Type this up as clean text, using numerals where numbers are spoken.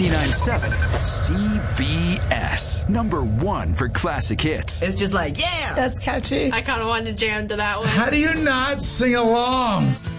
99.7 CBS. Number one for classic hits. It's just like, yeah! That's catchy. I kind of wanted to jam to that one. How do you not sing along?